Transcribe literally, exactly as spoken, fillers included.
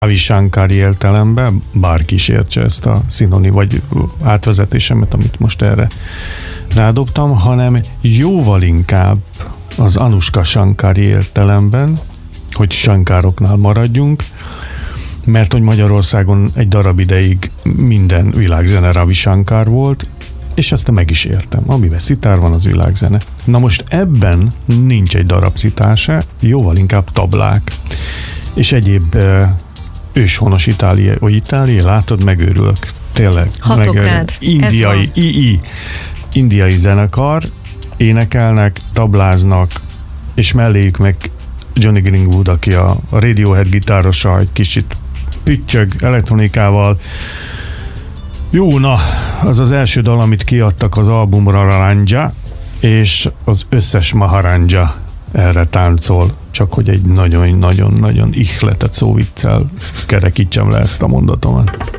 Ravi Shankari értelemben, bárki is értse ezt a szinonim, vagy átvezetésemet, amit most erre rádobtam, hanem jóval inkább az Anushka Shankari értelemben, hogy Shankároknál maradjunk, mert hogy Magyarországon egy darab ideig minden világzene Ravi Shankar volt, és ezt meg is értem. Amiben szitár van, az világzene. Na most ebben nincs egy darab szitár se, jóval inkább tablák. És egyéb uh, őshonos itáliai, vagy itáliai, látod, megőrülök. Tényleg. Hatok meg, rád. indiai, i, i, indiai zenekar, énekelnek, tabláznak, és melléjük meg Johnny Greenwood, aki a Radiohead gitárosa, egy kicsit püttyög elektronikával. Jó, na, az az első dal, amit kiadtak az albumra, Ranja, és az összes Maharanja erre táncol, csak hogy egy nagyon-nagyon-nagyon ihletet szóviccel kerekítsem le ezt a mondatomat.